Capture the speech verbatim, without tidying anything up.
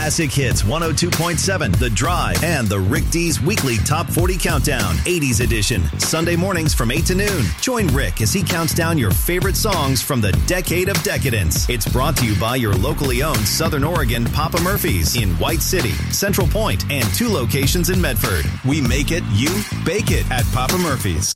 Classic Hits one oh two point seven, The Drive, and the Rick D's weekly Top forty Countdown, eighties edition, Sunday mornings from eight to noon. Join Rick as he counts down your favorite songs from the decade of decadence. It's brought to you by your locally owned Southern Oregon Papa Murphy's in White City, Central Point, and two locations in Medford. We make it, you bake it at Papa Murphy's.